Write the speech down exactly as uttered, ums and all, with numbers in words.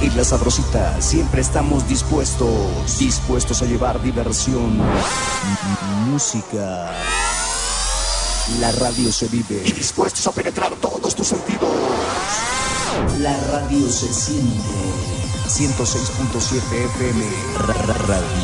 Y la sabrosita, siempre estamos dispuestos, dispuestos a llevar diversión, música. La radio se vive y dispuestos a penetrar todos tus sentidos. La radio se siente. ciento seis punto siete F M. Radio.